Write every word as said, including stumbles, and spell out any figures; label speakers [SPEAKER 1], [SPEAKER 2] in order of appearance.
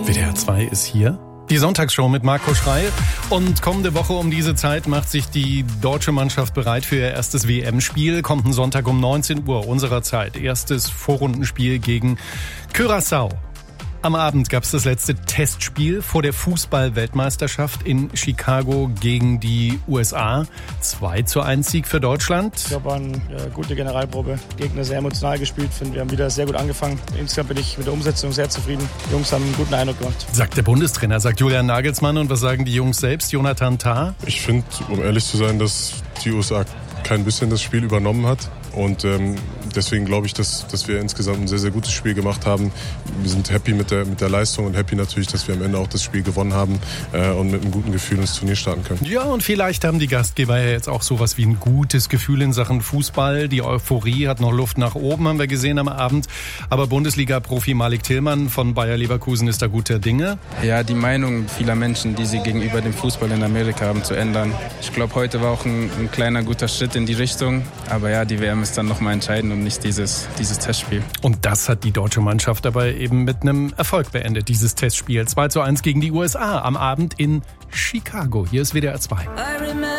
[SPEAKER 1] W D R zwei ist hier. Die Sonntagsshow mit Marco Schreil. Und kommende Woche um diese Zeit macht sich die deutsche Mannschaft bereit für ihr erstes W M-Spiel. Kommenden Sonntag um neunzehn Uhr unserer Zeit. Erstes Vorrundenspiel gegen Curaçao. Am Abend gab es das letzte Testspiel vor der Fußball-Weltmeisterschaft in Chicago gegen die U S A. zwei zu eins Sieg für Deutschland.
[SPEAKER 2] Ich glaube, war eine äh, gute Generalprobe. Gegner sehr emotional gespielt. Finde, wir haben wieder sehr gut angefangen. Insgesamt bin ich mit der Umsetzung sehr zufrieden. Die Jungs haben einen guten Eindruck gemacht.
[SPEAKER 1] Sagt der Bundestrainer, sagt Julian Nagelsmann. Und was sagen die Jungs selbst? Jonathan Tah?
[SPEAKER 3] Ich finde, um ehrlich zu sein, dass die U S A kein bisschen das Spiel übernommen hat. Und ähm, deswegen glaube ich, dass, dass wir insgesamt ein sehr, sehr gutes Spiel gemacht haben. Wir sind happy mit der, mit der Leistung und happy natürlich, dass wir am Ende auch das Spiel gewonnen haben äh, und mit einem guten Gefühl ins Turnier starten können.
[SPEAKER 1] Ja, und vielleicht haben die Gastgeber ja jetzt auch sowas wie ein gutes Gefühl in Sachen Fußball. Die Euphorie hat noch Luft nach oben, haben wir gesehen am Abend. Aber Bundesliga-Profi Malik Tillmann von Bayer Leverkusen ist da guter Dinge.
[SPEAKER 4] Ja, die Meinung vieler Menschen, die sie gegenüber dem Fußball in Amerika haben, zu ändern. Ich glaube, heute war auch ein, ein kleiner guter Schritt in die Richtung. Aber ja, die W M ist dann nochmal entscheidend und nicht dieses, dieses Testspiel.
[SPEAKER 1] Und das hat die deutsche Mannschaft dabei eben mit einem Erfolg beendet, dieses Testspiel. zwei zu eins gegen die U S A am Abend in Chicago. Hier ist W D R zwei.